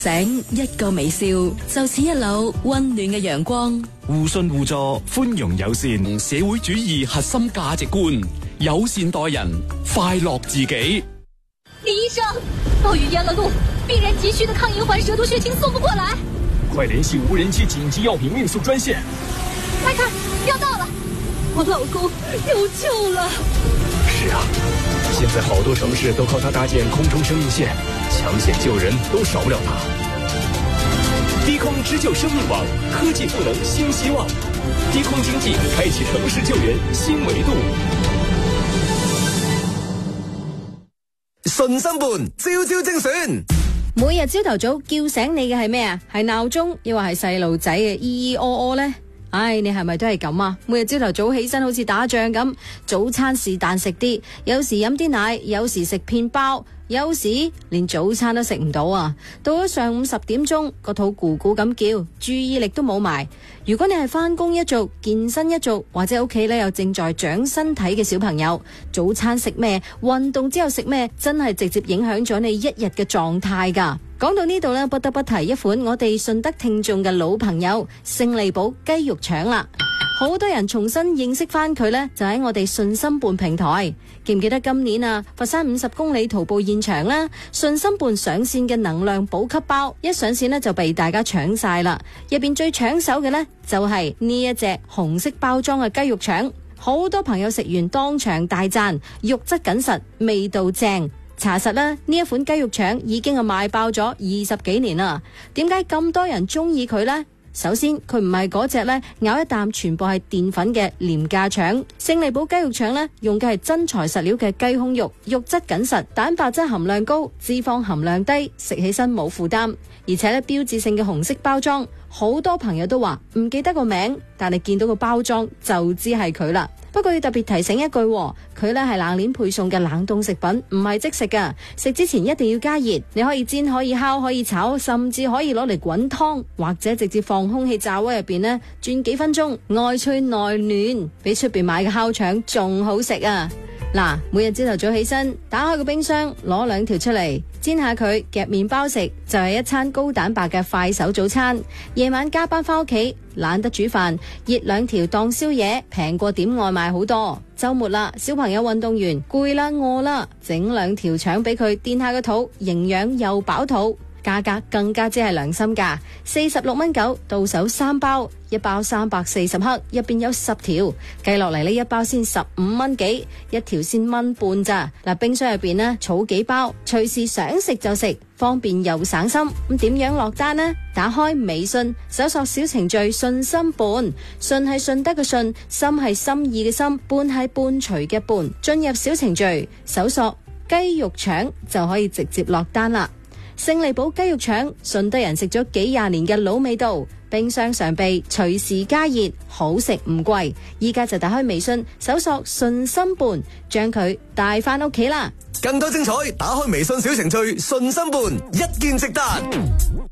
醒一個微笑，就似一縷溫暖嘅陽光。 互信互助，寬容友善，社會主義核心價值觀，友善待人，快樂自己。 李醫生，暴雨淹了路，病人急需的抗银環蛇毒血清送不過來， 快聯繫無人機緊急藥品運送專線。 快看，要到了，我老公有救了。 是啊，現在好多城市都靠它搭建空中生命線，搶險救人都少不了它。低空支救生命網，科技賦能新希望，低空經濟開啟城市救援新維度。 順心伴，朝朝精選。 每日朝頭早叫醒你嘅係咩啊？係鬧鐘，抑或係細路仔嘅咿咿哦哦呢？唉，你係咪都係咁啊？每日朝頭早起身好似打仗咁，早餐是但食啲，有時飲啲奶，有時食片包，有時連早餐都食唔到啊！到咗上午10點鐘，個肚咕咕咁叫，注意力都冇埋。如果你係返工一族、健身一族，或者屋企呢有正在長身體嘅小朋友，早餐食咩，運動之後食咩，真係直接影響咗你一日嘅狀態㗎。講到呢度呢，不得不提一款我哋順德聽眾嘅老朋友勝利堡雞肉腸啦。好多人重新認識翻佢呢，就喺我哋順心伴平台。記唔記得今年啊，佛山50公里徒步現場啦，順心伴上線嘅能量補給包一上線呢，就被大家搶晒啦。入邊最搶手嘅呢，就係呢一隻紅色包裝嘅雞肉腸，好多朋友食完當場大讚，肉質緊實，味道正。查實啦，呢一款雞肉腸已經係賣爆咗20幾年啦。點解咁多人中意佢呢？首先，佢唔係嗰隻呢咬一啖全部係澱粉嘅廉價腸。勝利堡雞肉腸呢，用嘅係真材實料嘅雞胸肉，肉質緊實，蛋白質含量高，脂肪含量低，食起身冇負擔。而且呢，標誌性嘅紅色包裝，好多朋友都話唔記得個名，但係見到個包裝就知係佢啦。不過要特別提醒一句，佢呢係冷鏈配送嘅冷凍食品，唔係即食噶。食之前一定要加熱，你可以煎，可以烤，可以炒，甚至可以攞嚟滾湯，或者直接放空氣炸鍋入邊呢轉幾分鐘，外脆內暖，比出邊買嘅烤腸仲好食啊！嗱，每日朝頭早起身，打開個冰箱，攞2條出嚟煎下佢，夾麵包食，就係一餐高蛋白嘅快手早餐。夜晚加班翻屋企，懶得煮飯，熱2條當宵夜，平過點外賣好多。周末啦，小朋友運動完攰啦餓啦，整2條腸俾佢墊下個肚，營養又飽肚。價格更加之係良心價，46.9蚊到手3包，一包340克，入邊有10條，計落嚟呢一包先15蚊幾，一條先1.5蚊咋。嗱，冰箱入邊呢儲幾包，隨時想食就食，方便又省心。咁點樣落單呢？打開微信，搜索小程序順心伴，順係順德嘅順，心係心意嘅心，伴係伴隨嘅伴。進入小程序，搜索雞肉腸就可以直接落單啦。勝利堡雞肉腸，順德人食咗幾廿年嘅老味道，冰箱常備，隨時加熱，好食唔貴。依家就打開微信，搜索順心伴，將佢帶返屋企啦。 更多精彩，打開微信小程序順心伴，一鍵直達。